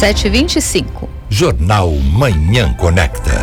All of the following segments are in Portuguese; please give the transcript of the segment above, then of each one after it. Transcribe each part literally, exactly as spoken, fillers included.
sete e vinte e cinco. Jornal Manhã Conecta.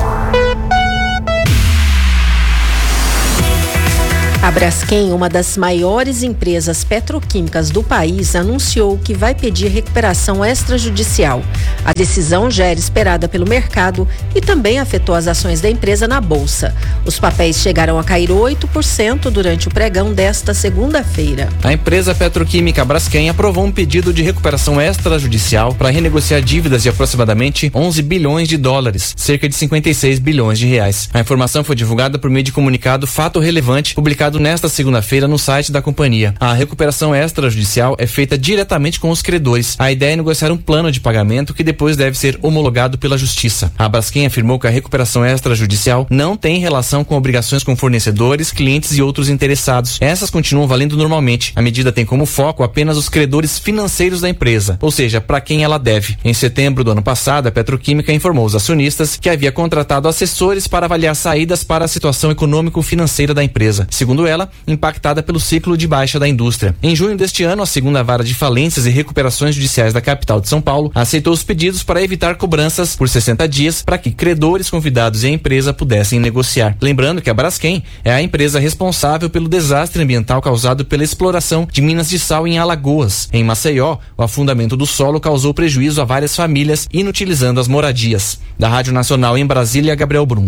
A Braskem, uma das maiores empresas petroquímicas do país, anunciou que vai pedir recuperação extrajudicial. A decisão já era esperada pelo mercado e também afetou as ações da empresa na bolsa. Os papéis chegaram a cair oito por cento durante o pregão desta segunda-feira. A empresa petroquímica Braskem aprovou um pedido de recuperação extrajudicial para renegociar dívidas de aproximadamente onze bilhões de dólares, cerca de cinquenta e seis bilhões de reais. A informação foi divulgada por meio de comunicado Fato Relevante, publicado nesta segunda-feira no site da companhia. A recuperação extrajudicial é feita diretamente com os credores. A ideia é negociar um plano de pagamento que depois deve ser homologado pela Justiça. A Braskem afirmou que a recuperação extrajudicial não tem relação com obrigações com fornecedores, clientes e outros interessados. Essas continuam valendo normalmente. A medida tem como foco apenas os credores financeiros da empresa, ou seja, para quem ela deve. Em setembro do ano passado, a Petroquímica informou aos acionistas que havia contratado assessores para avaliar saídas para a situação econômico-financeira da empresa. Segundo ela, impactada pelo ciclo de baixa da indústria. Em junho deste ano, a segunda vara de falências e recuperações judiciais da capital de São Paulo aceitou os pedidos para evitar cobranças por sessenta dias para que credores convidados e a empresa pudessem negociar. Lembrando que a Braskem é a empresa responsável pelo desastre ambiental causado pela exploração de minas de sal em Alagoas. Em Maceió, o afundamento do solo causou prejuízo a várias famílias, inutilizando as moradias. Da Rádio Nacional em Brasília, Gabriel Brum.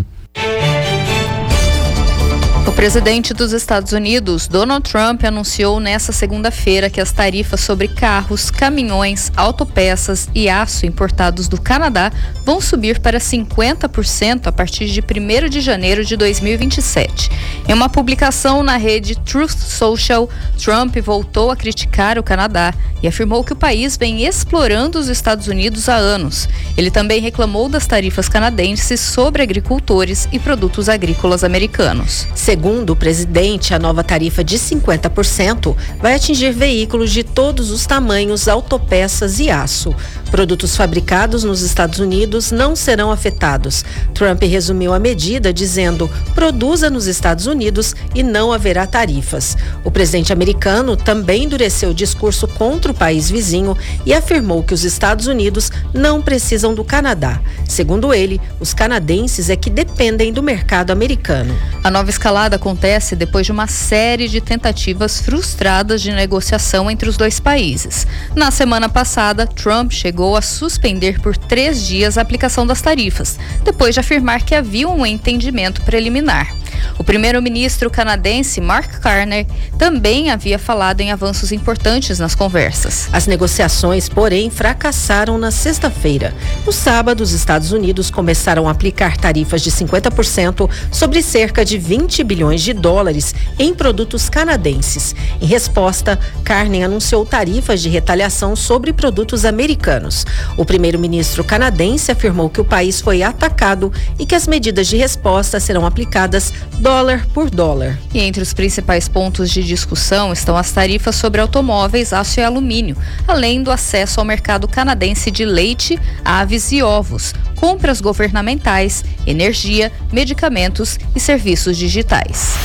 O presidente dos Estados Unidos, Donald Trump, anunciou nesta segunda-feira que as tarifas sobre carros, caminhões, autopeças e aço importados do Canadá vão subir para cinquenta por cento a partir de primeiro de janeiro de dois mil e vinte e sete. Em uma publicação na rede Truth Social, Trump voltou a criticar o Canadá e afirmou que o país vem explorando os Estados Unidos há anos. Ele também reclamou das tarifas canadenses sobre agricultores e produtos agrícolas americanos. Segundo o presidente, a nova tarifa de cinquenta por cento vai atingir veículos de todos os tamanhos, autopeças e aço. Produtos fabricados nos Estados Unidos não serão afetados. Trump resumiu a medida dizendo: produza nos Estados Unidos e não haverá tarifas. O presidente americano também endureceu o discurso contra o país vizinho e afirmou que os Estados Unidos não precisam do Canadá. Segundo ele, os canadenses é que dependem do mercado americano. A nova escalada acontece depois de uma série de tentativas frustradas de negociação entre os dois países. Na semana passada, Trump chegou a suspender por três dias a aplicação das tarifas, depois de afirmar que havia um entendimento preliminar. O primeiro-ministro canadense Mark Carney também havia falado em avanços importantes nas conversas. As negociações, porém, fracassaram na sexta-feira. No sábado, os Estados Unidos começaram a aplicar tarifas de cinquenta por cento sobre cerca de vinte bilhões de dólares em produtos canadenses. Em resposta, Carney anunciou tarifas de retaliação sobre produtos americanos. O primeiro-ministro canadense afirmou que o país foi atacado e que as medidas de resposta serão aplicadas dólar por dólar. E entre os principais pontos de discussão estão as tarifas sobre automóveis, aço e alumínio, além do acesso ao mercado canadense de leite, aves e ovos, compras governamentais, energia, medicamentos e serviços digitais.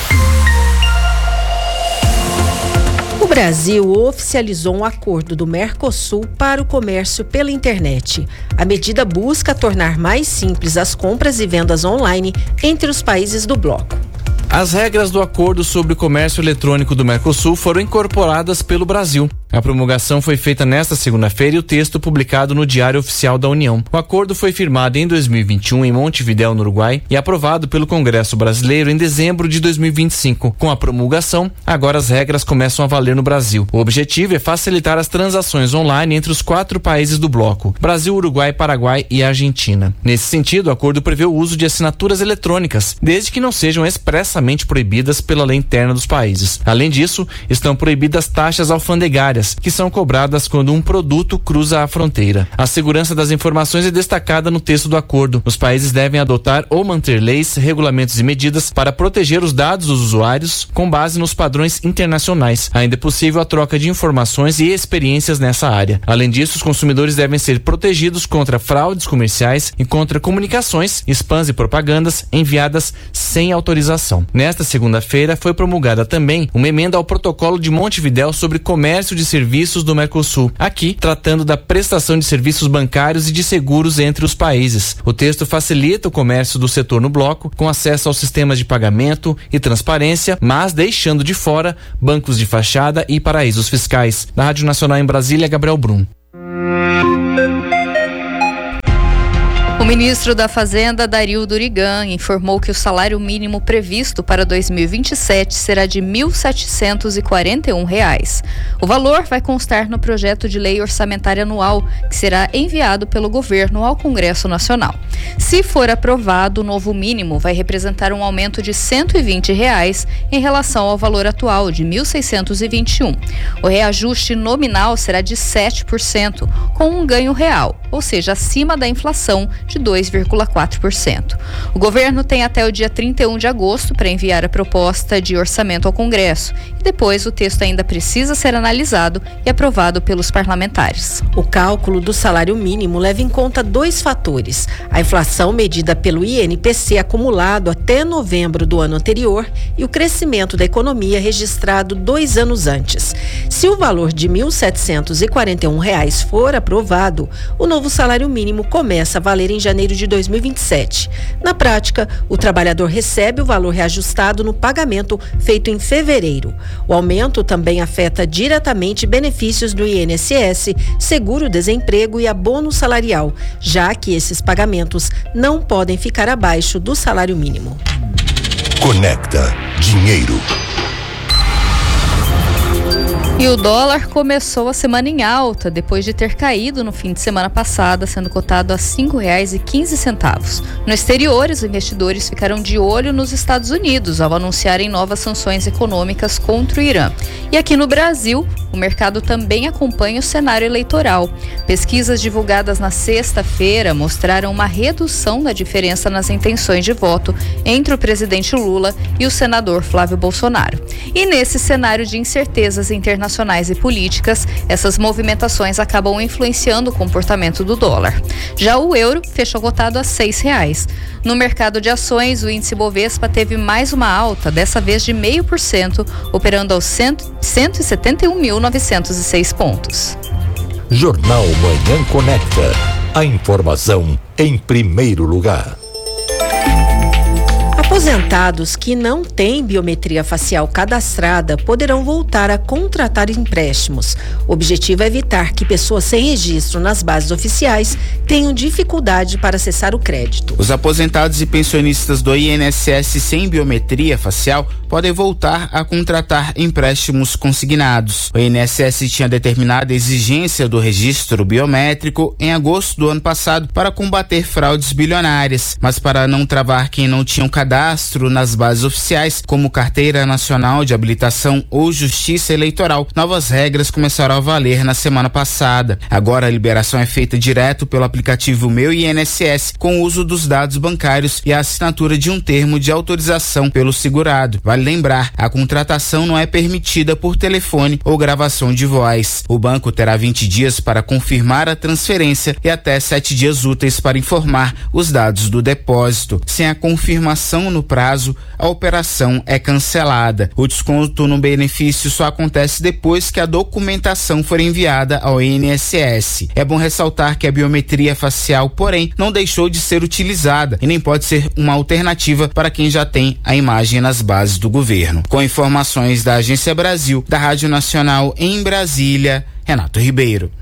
O Brasil oficializou um acordo do Mercosul para o comércio pela internet. A medida busca tornar mais simples as compras e vendas online entre os países do bloco. As regras do acordo sobre o comércio eletrônico do Mercosul foram incorporadas pelo Brasil. A promulgação foi feita nesta segunda-feira e o texto publicado no Diário Oficial da União. O acordo foi firmado em dois mil e vinte e um em Montevidéu, no Uruguai, e aprovado pelo Congresso Brasileiro em dezembro de dois mil e vinte e cinco. Com a promulgação, agora as regras começam a valer no Brasil. O objetivo é facilitar as transações online entre os quatro países do bloco: Brasil, Uruguai, Paraguai e Argentina. Nesse sentido, o acordo prevê o uso de assinaturas eletrônicas, desde que não sejam expressamente proibidas pela lei interna dos países. Além disso, estão proibidas taxas alfandegárias, que são cobradas quando um produto cruza a fronteira. A segurança das informações é destacada no texto do acordo. Os países devem adotar ou manter leis, regulamentos e medidas para proteger os dados dos usuários com base nos padrões internacionais. Ainda é possível a troca de informações e experiências nessa área. Além disso, os consumidores devem ser protegidos contra fraudes comerciais e contra comunicações, spams e propagandas enviadas sem autorização. Nesta segunda-feira foi promulgada também uma emenda ao Protocolo de Montevidéu sobre comércio de serviços do Mercosul, aqui tratando da prestação de serviços bancários e de seguros entre os países. O texto facilita o comércio do setor no bloco, com acesso aos sistemas de pagamento e transparência, mas deixando de fora bancos de fachada e paraísos fiscais. Da Rádio Nacional em Brasília, Gabriel Brum. O ministro da Fazenda, Dario Durigan, informou que o salário mínimo previsto para dois mil e vinte e sete será de mil setecentos e quarenta e um reais. O valor vai constar no projeto de lei orçamentária anual, que será enviado pelo governo ao Congresso Nacional. Se for aprovado, o novo mínimo vai representar um aumento de cento e vinte reais em relação ao valor atual de mil seiscentos e vinte e um. O reajuste nominal será de sete por cento, com um ganho real, ou seja, acima da inflação de dois vírgula quatro por cento. O governo tem até o dia trinta e um de agosto para enviar a proposta de orçamento ao Congresso e depois o texto ainda precisa ser analisado e aprovado pelos parlamentares. O cálculo do salário mínimo leva em conta dois fatores: a inflação medida pelo I N P C acumulado até novembro do ano anterior e o crescimento da economia registrado dois anos antes. Se o valor de mil setecentos e quarenta e um reais for aprovado, o novo salário mínimo começa a valer em janeiro de dois mil e vinte e sete. Na prática, o trabalhador recebe o valor reajustado no pagamento feito em fevereiro. O aumento também afeta diretamente benefícios do I N S S, seguro-desemprego e abono salarial, já que esses pagamentos não podem ficar abaixo do salário mínimo. Conecta Dinheiro. E o dólar começou a semana em alta, depois de ter caído no fim de semana passada, sendo cotado a cinco reais e quinze centavos. No exterior, os investidores ficaram de olho nos Estados Unidos ao anunciarem novas sanções econômicas contra o Irã. E aqui no Brasil, o mercado também acompanha o cenário eleitoral. Pesquisas divulgadas na sexta-feira mostraram uma redução da diferença nas intenções de voto entre o presidente Lula e o senador Flávio Bolsonaro. E nesse cenário de incertezas internacionais e políticas, essas movimentações acabam influenciando o comportamento do dólar. Já o euro fechou cotado a seis reais. No mercado de ações, o índice Bovespa teve mais uma alta, dessa vez de zero vírgula cinco por cento, operando aos cento e setenta e um mil novecentos e seis pontos. Jornal Manhã Conecta. A informação em primeiro lugar. Aposentados que não têm biometria facial cadastrada poderão voltar a contratar empréstimos. O objetivo é evitar que pessoas sem registro nas bases oficiais tenham dificuldade para acessar o crédito. Os aposentados e pensionistas do I N S S sem biometria facial podem voltar a contratar empréstimos consignados. O I N S S tinha determinado a exigência do registro biométrico em agosto do ano passado para combater fraudes bilionárias, mas para não travar quem não tinha um cadastro nas bases oficiais, como Carteira Nacional de Habilitação ou Justiça Eleitoral, novas regras começaram a valer na semana passada. Agora a liberação é feita direto pelo aplicativo Meu I N S S, com o uso dos dados bancários e a assinatura de um termo de autorização pelo segurado. Vale lembrar, a contratação não é permitida por telefone ou gravação de voz. O banco terá vinte dias para confirmar a transferência e até sete dias úteis para informar os dados do depósito. Sem a confirmação no prazo, a operação é cancelada. O desconto no benefício só acontece depois que a documentação for enviada ao I N S S. É bom ressaltar que a biometria facial, porém, não deixou de ser utilizada e nem pode ser uma alternativa para quem já tem a imagem nas bases do governo. Com informações da Agência Brasil, da Rádio Nacional em Brasília, Renato Ribeiro.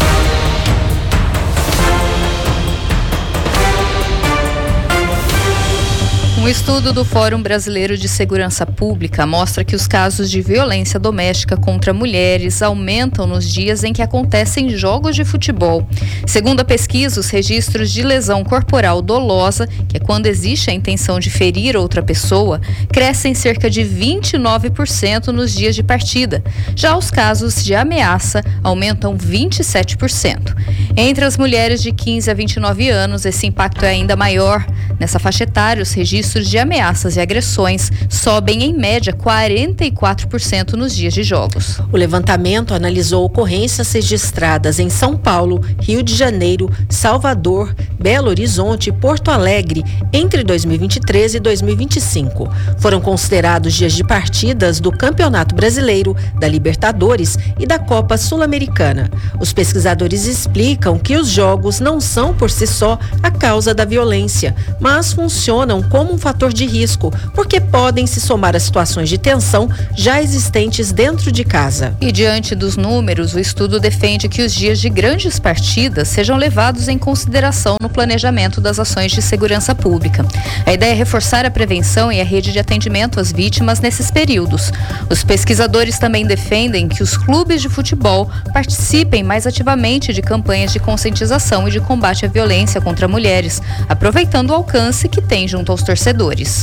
Um estudo do Fórum Brasileiro de Segurança Pública mostra que os casos de violência doméstica contra mulheres aumentam nos dias em que acontecem jogos de futebol. Segundo a pesquisa, os registros de lesão corporal dolosa, que é quando existe a intenção de ferir outra pessoa, crescem cerca de vinte e nove por cento nos dias de partida. Já os casos de ameaça aumentam vinte e sete por cento. Entre as mulheres de quinze a vinte e nove anos, esse impacto é ainda maior. Nessa faixa etária, os registros de ameaças e agressões sobem em média quarenta e quatro por cento nos dias de jogos. O levantamento analisou ocorrências registradas em São Paulo, Rio de Janeiro, Salvador, Belo Horizonte e Porto Alegre entre dois mil e vinte e três e dois mil e vinte e cinco. Foram considerados dias de partidas do Campeonato Brasileiro, da Libertadores e da Copa Sul-Americana. Os pesquisadores explicam que os jogos não são por si só a causa da violência, mas funcionam como um fator de risco, porque podem se somar a situações de tensão já existentes dentro de casa. E diante dos números, o estudo defende que os dias de grandes partidas sejam levados em consideração no planejamento das ações de segurança pública. A ideia é reforçar a prevenção e a rede de atendimento às vítimas nesses períodos. Os pesquisadores também defendem que os clubes de futebol participem mais ativamente de campanhas de conscientização e de combate à violência contra mulheres, aproveitando o alcance que tem junto aos torcedores.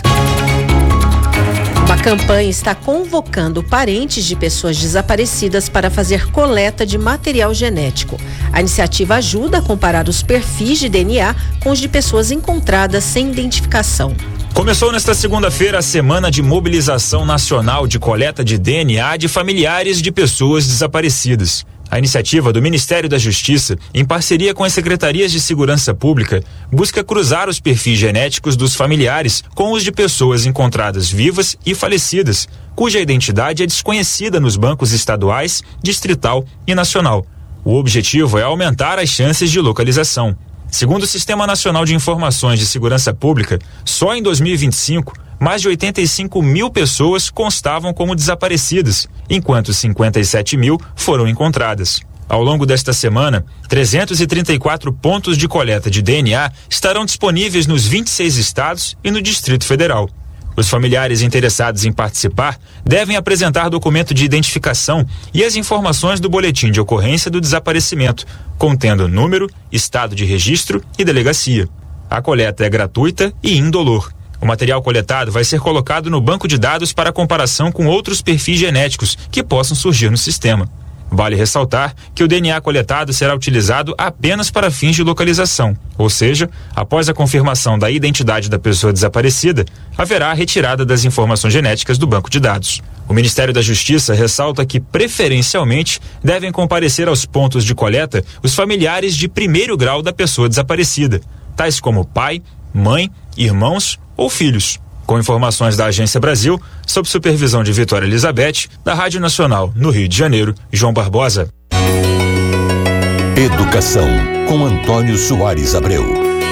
Uma campanha está convocando parentes de pessoas desaparecidas para fazer coleta de material genético. A iniciativa ajuda a comparar os perfis de D N A com os de pessoas encontradas sem identificação. Começou nesta segunda-feira a Semana de Mobilização Nacional de Coleta de D N A de familiares de pessoas desaparecidas. A iniciativa do Ministério da Justiça, em parceria com as Secretarias de Segurança Pública, busca cruzar os perfis genéticos dos familiares com os de pessoas encontradas vivas e falecidas, cuja identidade é desconhecida nos bancos estaduais, distrital e nacional. O objetivo é aumentar as chances de localização. Segundo o Sistema Nacional de Informações de Segurança Pública, só em dois mil e vinte e cinco, mais de oitenta e cinco mil pessoas constavam como desaparecidas, enquanto cinquenta e sete mil foram encontradas. Ao longo desta semana, trezentos e trinta e quatro pontos de coleta de D N A estarão disponíveis nos vinte e seis estados e no Distrito Federal. Os familiares interessados em participar devem apresentar documento de identificação e as informações do boletim de ocorrência do desaparecimento, contendo número, estado de registro e delegacia. A coleta é gratuita e indolor. O material coletado vai ser colocado no banco de dados para comparação com outros perfis genéticos que possam surgir no sistema. Vale ressaltar que o D N A coletado será utilizado apenas para fins de localização, ou seja, após a confirmação da identidade da pessoa desaparecida, haverá a retirada das informações genéticas do banco de dados. O Ministério da Justiça ressalta que, preferencialmente, devem comparecer aos pontos de coleta os familiares de primeiro grau da pessoa desaparecida, tais como pai, mãe, irmãos ou filhos. Com informações da Agência Brasil, sob supervisão de Vitória Elizabeth, da Rádio Nacional, no Rio de Janeiro, João Barbosa. Educação, com Antônio Soares Abreu.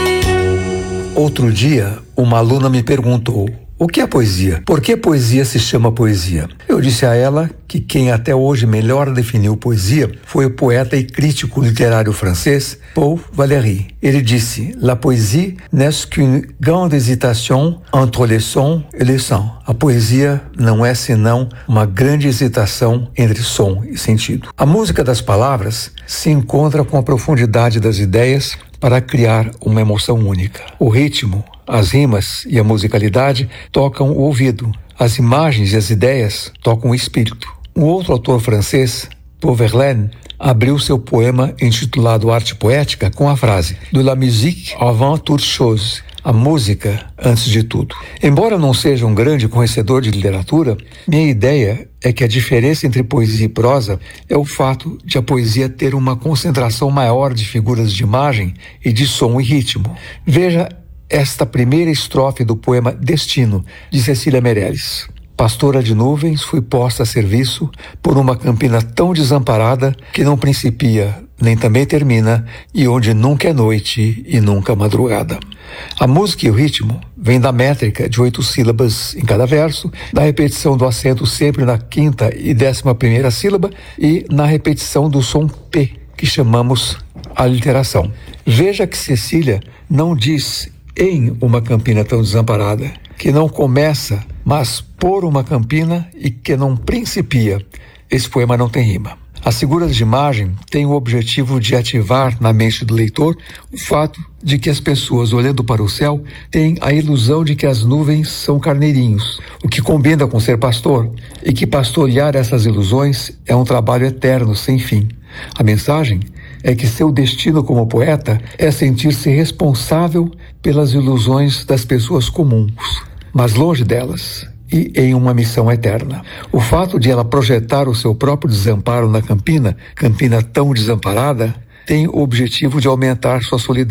Outro dia, uma aluna me perguntou: o que é poesia? Por que poesia se chama poesia? Eu disse a ela que quem até hoje melhor definiu poesia foi o poeta e crítico literário francês Paul Valéry. Ele disse: La poésie n'est qu'une grande hésitation entre les sons et les sens. A poesia não é senão uma grande hesitação entre som e sentido. A música das palavras se encontra com a profundidade das ideias para criar uma emoção única. O ritmo, as rimas e a musicalidade tocam o ouvido. As imagens e as ideias tocam o espírito. Um outro autor francês, Paul Verlaine, abriu seu poema intitulado Arte Poética com a frase de la musique avant toute chose, a música antes de tudo. Embora não seja um grande conhecedor de literatura, minha ideia é que a diferença entre poesia e prosa é o fato de a poesia ter uma concentração maior de figuras de imagem e de som e ritmo. Veja esta primeira estrofe do poema Destino, de Cecília Meirelles. Pastora de nuvens, fui posta a serviço por uma campina tão desamparada que não principia, nem também termina, e onde nunca é noite e nunca madrugada. A música e o ritmo vêm da métrica de oito sílabas em cada verso, da repetição do acento sempre na quinta e décima primeira sílaba e na repetição do som P, que chamamos aliteração. Veja que Cecília não diz em uma campina tão desamparada, que não começa, mas por uma campina, e que não principia. Esse poema não tem rima. As figuras de imagem têm o objetivo de ativar na mente do leitor o fato de que as pessoas, olhando para o céu, têm a ilusão de que as nuvens são carneirinhos, o que combina com ser pastor, e que pastorear essas ilusões é um trabalho eterno, sem fim. A mensagem é que seu destino como poeta é sentir-se responsável pelas ilusões das pessoas comuns, mas longe delas e em uma missão eterna. O fato de ela projetar o seu próprio desamparo na campina, campina tão desamparada, tem o objetivo de aumentar sua solidão.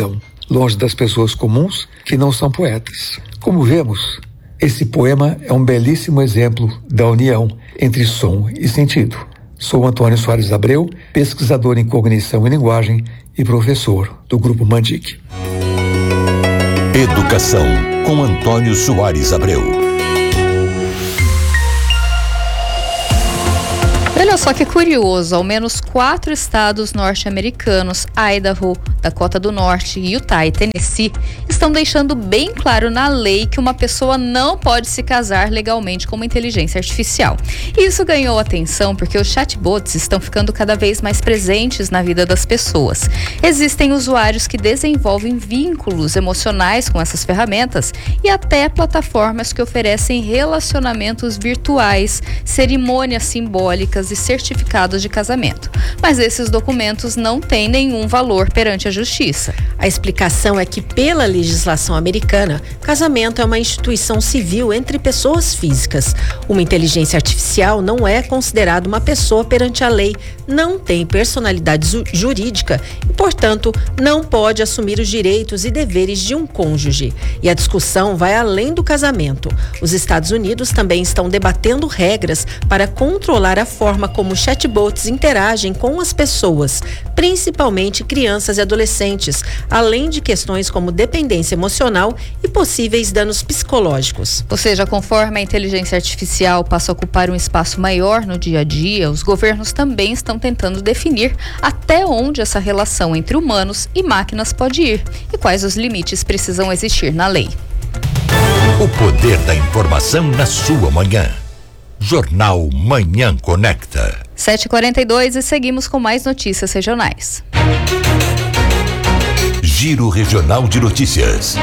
longe das pessoas comuns que não são poetas. Como vemos, esse poema é um belíssimo exemplo da união entre som e sentido. Sou Antônio Soares Abreu, pesquisador em cognição e linguagem e professor do Grupo Mandic. Educação, com Antônio Soares Abreu. Olha só que curioso, ao menos quatro estados norte-americanos, Idaho, Dakota do Norte, Utah e Tennessee, estão deixando bem claro na lei que uma pessoa não pode se casar legalmente com uma inteligência artificial. Isso ganhou atenção porque os chatbots estão ficando cada vez mais presentes na vida das pessoas. Existem usuários que desenvolvem vínculos emocionais com essas ferramentas e até plataformas que oferecem relacionamentos virtuais, cerimônias simbólicas e certificados de casamento. Mas esses documentos não têm nenhum valor perante a justiça. A explicação é que, pela legislação americana, casamento é uma instituição civil entre pessoas físicas. Uma inteligência artificial não é considerada uma pessoa perante a lei, não tem personalidade jurídica e, portanto, não pode assumir os direitos e deveres de um cônjuge. E a discussão vai além do casamento. Os Estados Unidos também estão debatendo regras para controlar a forma como chatbots interagem com as pessoas, principalmente crianças e adolescentes, além de questões como dependência emocional e possíveis danos psicológicos. Ou seja, conforme a inteligência artificial passa a ocupar um espaço maior no dia a dia, os governos também estão tentando definir até onde essa relação entre humanos e máquinas pode ir e quais os limites precisam existir na lei. O poder da informação na sua manhã. Jornal Manhã Conecta. sete e quarenta e dois e seguimos com mais notícias regionais. Giro Regional de Notícias.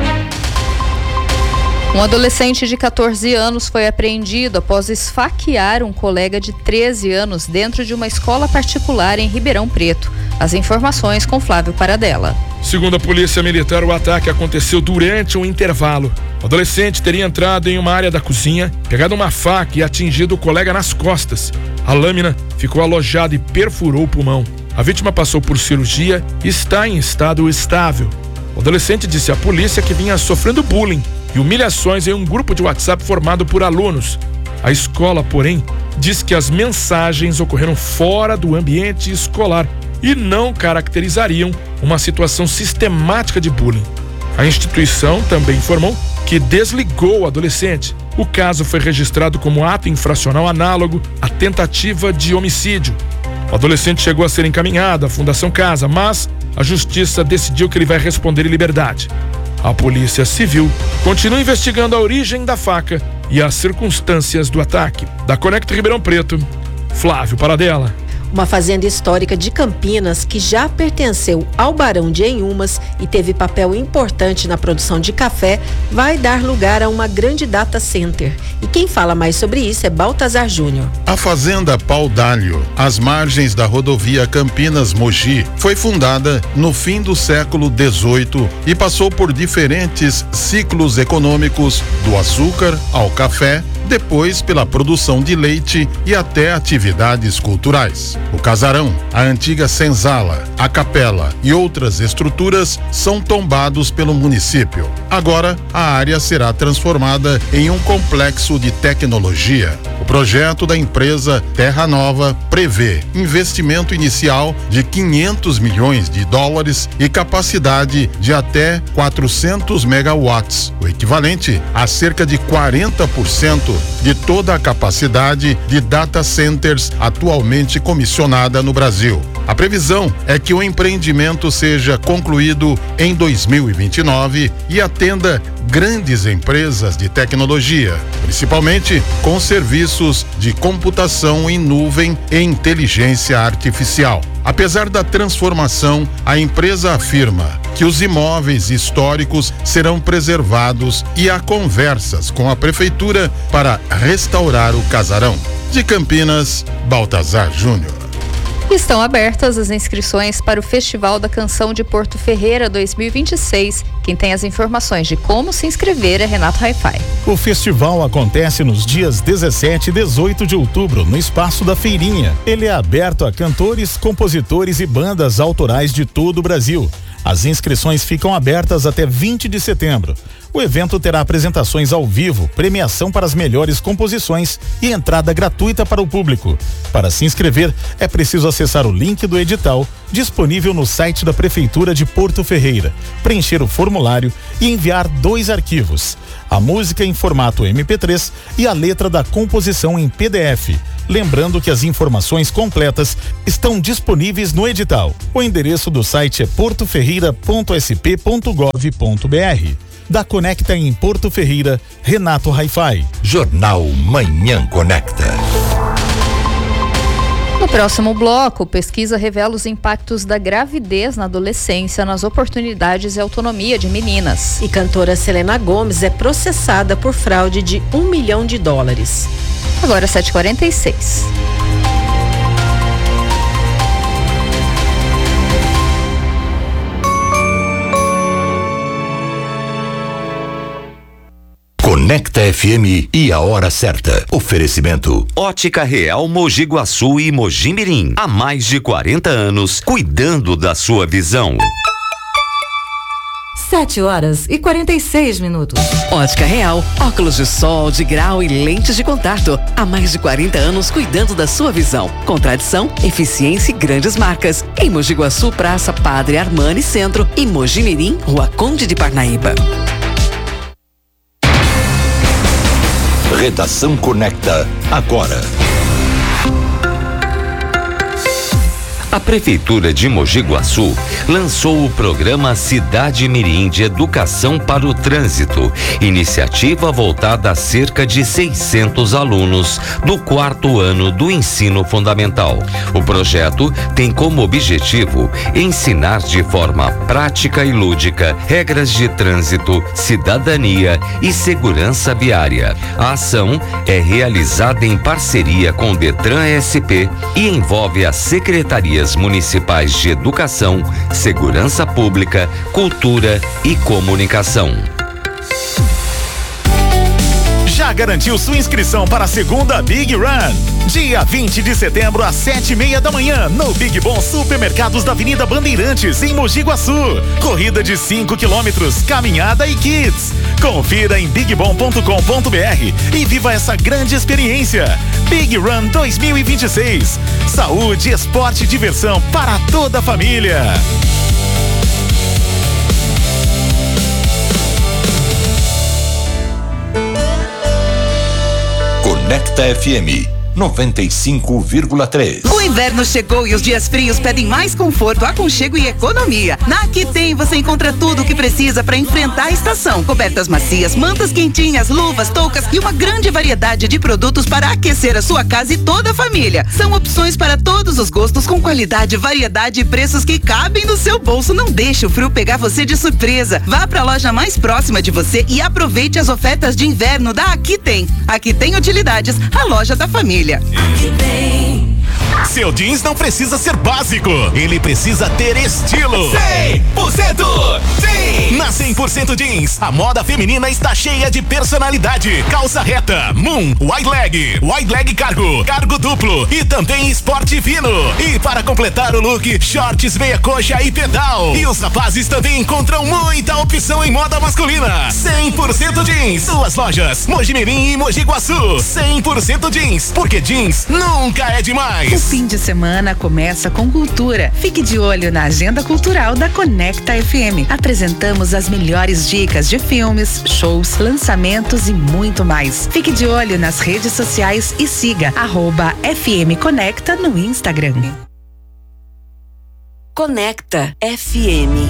Um adolescente de catorze anos foi apreendido após esfaquear um colega de treze anos dentro de uma escola particular em Ribeirão Preto. As informações com Flávio Paradella. Segundo a Polícia Militar, o ataque aconteceu durante um intervalo. O adolescente teria entrado em uma área da cozinha, pegado uma faca e atingido o colega nas costas. A lâmina ficou alojada e perfurou o pulmão. A vítima passou por cirurgia e está em estado estável. O adolescente disse à polícia que vinha sofrendo bullying e humilhações em um grupo de WhatsApp formado por alunos. A escola, porém, diz que as mensagens ocorreram fora do ambiente escolar e não caracterizariam uma situação sistemática de bullying. A instituição também informou que desligou o adolescente. O caso foi registrado como ato infracional análogo à tentativa de homicídio. O adolescente chegou a ser encaminhado à Fundação Casa, mas a justiça decidiu que ele vai responder em liberdade. A Polícia Civil continua investigando a origem da faca e as circunstâncias do ataque. Da Conecta Ribeirão Preto, Flávio Paradella. Uma fazenda histórica de Campinas que já pertenceu ao Barão de Enhumas e teve papel importante na produção de café, vai dar lugar a uma grande data center. E quem fala mais sobre isso é Baltazar Júnior. A Fazenda Pau d'Alho, às margens da rodovia Campinas-Mogi, foi fundada no fim do século dezoito e passou por diferentes ciclos econômicos, do açúcar ao café, depois pela produção de leite e até atividades culturais. O casarão, a antiga senzala, a capela e outras estruturas são tombados pelo município. Agora, a área será transformada em um complexo de tecnologia. O projeto da empresa Terra Nova prevê investimento inicial de quinhentos milhões de dólares e capacidade de até quatrocentos megawatts, o equivalente a cerca de quarenta por cento de toda a capacidade de data centers atualmente comissionada no Brasil. A previsão é que o empreendimento seja concluído em dois mil e vinte e nove e atenda grandes empresas de tecnologia, principalmente com serviços de computação em nuvem e inteligência artificial. Apesar da transformação, a empresa afirma que os imóveis históricos serão preservados e há conversas com a prefeitura para restaurar o casarão. De Campinas, Baltazar Júnior. Estão abertas as inscrições para o Festival da Canção de Porto Ferreira dois mil e vinte e seis. Quem tem as informações de como se inscrever é Renato Hi-Fi. O festival acontece nos dias dezessete e dezoito de outubro, no Espaço da Feirinha. Ele é aberto a cantores, compositores e bandas autorais de todo o Brasil. As inscrições ficam abertas até vinte de setembro. O evento terá apresentações ao vivo, premiação para as melhores composições e entrada gratuita para o público. Para se inscrever, é preciso acessar o link do edital disponível no site da Prefeitura de Porto Ferreira, preencher o formulário e enviar dois arquivos: a música em formato M P três e a letra da composição em P D F. Lembrando que as informações completas estão disponíveis no edital. O endereço do site é portoferreira ponto s p ponto gov ponto b r. Da Conecta em Porto Ferreira, Renato Hi-Fi. Jornal Manhã Conecta. No próximo bloco, pesquisa revela os impactos da gravidez na adolescência nas oportunidades e autonomia de meninas. E cantora Selena Gomez é processada por fraude de um milhão de dólares. Agora sete e quarenta e seis. Conecta F M e a hora certa. Oferecimento. Ótica Real Mogi Guaçu e Mogi Mirim. Há mais de quarenta anos, cuidando da sua visão. sete horas e quarenta e seis minutos. Ótica Real, óculos de sol, de grau e lentes de contato. Há mais de quarenta anos cuidando da sua visão. Com tradição, eficiência e grandes marcas. Em Mogi Guaçu, Praça Padre Armani Centro e Mogi Mirim, Rua Conde de Parnaíba. Redação Conecta agora. A Prefeitura de Mogi Guaçu lançou o programa Cidade Mirim de Educação para o Trânsito, iniciativa voltada a cerca de seiscentos alunos do quarto ano do ensino fundamental. O projeto tem como objetivo ensinar de forma prática e lúdica regras de trânsito, cidadania e segurança viária. A ação é realizada em parceria com o Detran S P e envolve a Secretaria Municipais de Educação, Segurança Pública, Cultura e Comunicação. Já garantiu sua inscrição para a segunda Big Run? Dia vinte de setembro, às sete e meia da manhã, no Big Bom Supermercados da Avenida Bandeirantes, em Mogi Guaçu. Corrida de cinco quilômetros, caminhada e kits. Confira em big bom ponto com ponto b r e viva essa grande experiência. Big Run dois mil e vinte e seis. Saúde, esporte e diversão para toda a família. Conecta F M noventa e cinco vírgula três. O inverno chegou e os dias frios pedem mais conforto, aconchego e economia. Na Aqui Tem você encontra tudo o que precisa para enfrentar a estação. Cobertas macias, mantas quentinhas, luvas, toucas e uma grande variedade de produtos para aquecer a sua casa e toda a família. São opções para todos os gostos, com qualidade, variedade e preços que cabem no seu bolso. Não deixe o frio pegar você de surpresa. Vá para a loja mais próxima de você e aproveite as ofertas de inverno da Aqui Tem. Aqui Tem Utilidades, a loja da família. Aqui tem. Seu jeans não precisa ser básico, ele precisa ter estilo. cem por cento Sim! Na cem por cento Jeans, a moda feminina está cheia de personalidade. Calça reta, moon, wide leg, wide leg cargo, cargo duplo e também esporte fino. E para completar o look, shorts, meia coxa e pedal. E os rapazes também encontram muita opção em moda masculina. cem por cento Jeans, suas lojas Mogi Mirim e Mogi Guaçu. cem por cento Jeans, porque jeans nunca é demais. O fim de semana começa com cultura. Fique de olho na agenda cultural da Conecta F M. Apresentamos as melhores dicas de filmes, shows, lançamentos e muito mais. Fique de olho nas redes sociais e siga arroba F M Conecta no Instagram. Conecta F M.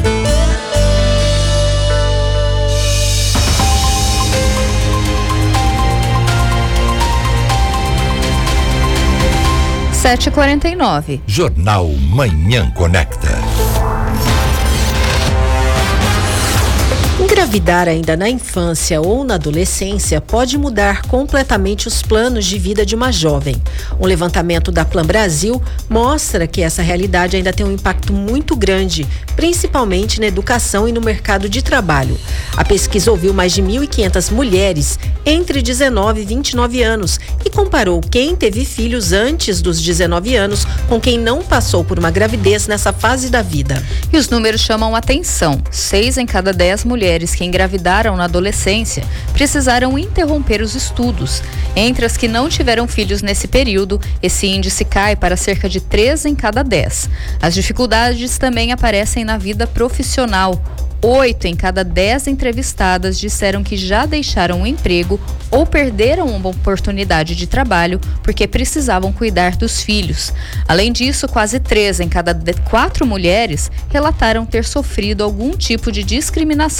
sete e quarenta e nove. Jornal Manhã Conecta. Engravidar ainda na infância ou na adolescência pode mudar completamente os planos de vida de uma jovem. Um levantamento da Plan Brasil mostra que essa realidade ainda tem um impacto muito grande, principalmente na educação e no mercado de trabalho. A pesquisa ouviu mais de mil e quinhentas mulheres entre dezenove e vinte e nove anos e comparou quem teve filhos antes dos dezenove anos com quem não passou por uma gravidez nessa fase da vida. E os números chamam a atenção. Seis em cada dez mulheres que engravidaram na adolescência precisaram interromper os estudos. Entre as que não tiveram filhos nesse período, esse índice cai para cerca de três em cada dez. As dificuldades também aparecem na vida profissional. Oito em cada dez entrevistadas disseram que já deixaram o emprego ou perderam uma oportunidade de trabalho porque precisavam cuidar dos filhos. Além disso, quase três em cada quatro mulheres relataram ter sofrido algum tipo de discriminação